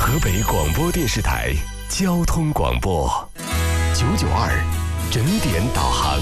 河北广播电视台交通广播992整点导航。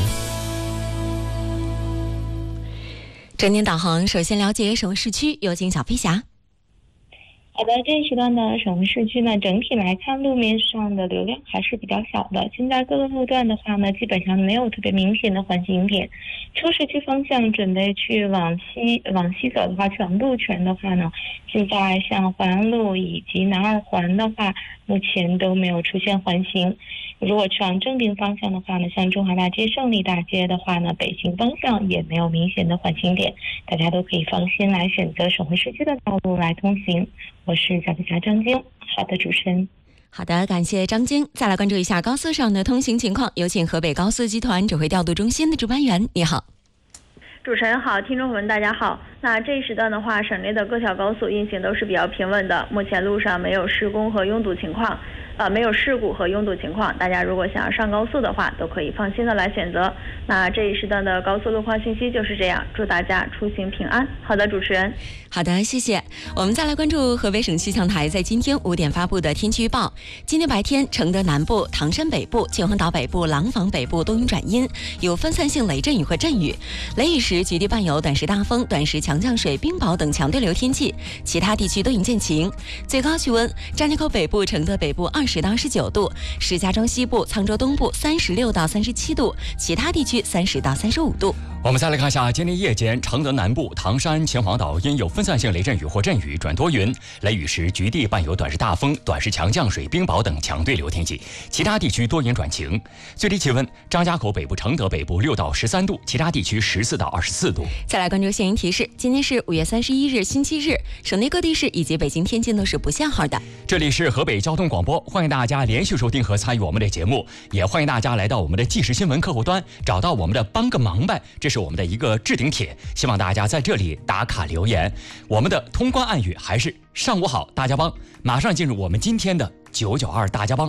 整点导航，首先了解省市区，有请小飞侠。 好的，这一时段的省市区呢，整体来看路面上的流量还是比较小的。现在各个路段的话呢，基本上没有特别明显的缓行点。出市区方向准备去往西走的话，去往鹿泉的话呢，现在像淮安路以及南二环的话，目前都没有出现缓行。如果去往正定方向的话呢，像中华大街、胜利大街的话呢，北行方向也没有明显的缓行点，大家都可以放心来选择省会市区的道路来通行。我是小飞侠张晶。好的，主持人。 好的，感谢张晶。再来关注一下高速上的通行情况，有请河北高速集团指挥调度中心的值班员，你好。 主持人好，听众朋友们大家好。那这一时段的话，省内的各条高速运行都是比较平稳的，目前路上没有施工和拥堵情况。没有事故和拥堵情况，大家如果想要上高速的话，都可以放心的来选择。那这一时段的高速路况信息就是这样，祝大家出行平安。好的，主持人。 好的，谢谢。我们再来关注河北省气象台在今天5点发布的天气预报。今天白天，承德南部、唐山北部、秦皇岛北部、廊坊北部多云转阴，有分散性雷阵雨和阵雨，雷雨时局地伴有短时大风、短时强降水、冰雹等强对流天气，其他地区多云见晴。最高气温，张家口北部、承德北部20到19度，石家庄西部、沧州东部36到37度，其他地区30到35度。 我们再来看一下，今天夜间，承德南部、唐山、秦皇岛因有分散性雷阵雨或阵雨转多云，雷雨时局地伴有短时大风、短时强降水、冰雹等强对流天气，其他地区多云转晴。最低气温，张家口北部、承德北部6到13度，其他地区14到24度。 再来关注限娱提示，今天是5月31日星期日，省内各地市以及北京、天津都是不限号的。 这里是河北交通广播，欢迎大家连续收听和参与我们的节目，也欢迎大家来到我们的即时新闻客户端，找到我们的帮个忙呗，这是我们的一个置顶帖，希望大家在这里打卡留言。我们的通关暗语还是上午好大家帮，马上进入我们今天的992大家帮。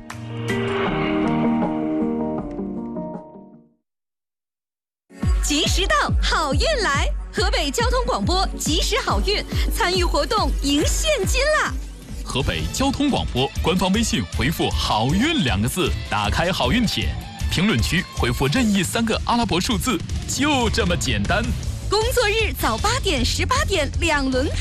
及时到，好运来！河北交通广播及时好运，参与活动赢现金啦！ 河北交通广播官方微信回复好运2个字，打开好运帖，评论区回复任意3个阿拉伯数字，就这么简单。 工作日早8点、18点2轮